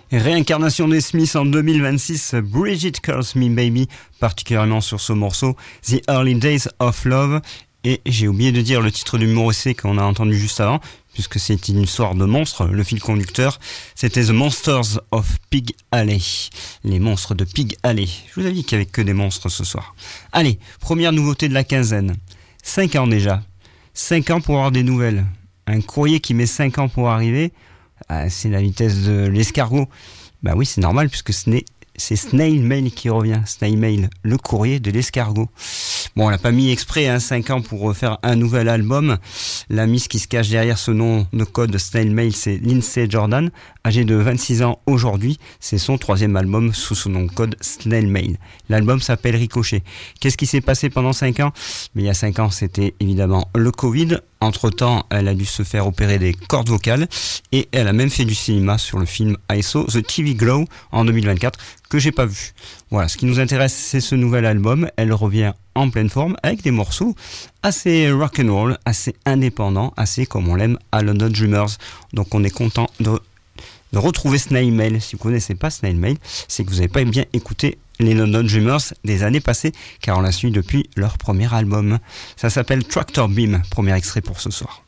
Réincarnation des Smiths en 2026, Bridget Calls Me Baby, particulièrement sur ce morceau, The Early Days of Love. Et j'ai oublié de dire le titre du morceau qu'on a entendu juste avant, puisque c'est une histoire de monstres. Le fil conducteur, c'était The Monsters of Pig Alley. Les monstres de Pig Alley. Je vous avais dit qu'il n'y avait que des monstres ce soir. Allez, première nouveauté de la quinzaine. 5 ans déjà. 5 ans pour avoir des nouvelles. Un courrier qui met 5 ans pour arriver, c'est la vitesse de l'escargot. Bah oui, c'est normal puisque c'est Snail Mail qui revient. Snail Mail, le courrier de l'escargot. Bon, on l'a pas mis exprès, 5 ans pour faire un nouvel album. La miss qui se cache derrière ce nom de code Snail Mail, c'est Lindsay Jordan, âgée de 26 ans aujourd'hui. C'est son 3e album sous son nom de code Snail Mail. L'album s'appelle Ricochet. Qu'est-ce qui s'est passé pendant 5 ans? Mais il y a 5 ans, c'était évidemment le Covid. Entre-temps, elle a dû se faire opérer des cordes vocales et elle a même fait du cinéma sur le film I Saw the TV Glow en 2024 que j'ai pas vu. Voilà, ce qui nous intéresse, c'est ce nouvel album. Elle revient en pleine forme avec des morceaux assez rock'n'roll, assez indépendants, assez comme on l'aime à London Dreamers. Donc on est content de retrouver Snail Mail. Si vous connaissez pas Snail Mail, c'est que vous n'avez pas bien écouté les London Dreamers des années passées, car on la suit depuis leur premier album. Ça s'appelle Tractor Beam, premier extrait pour ce soir.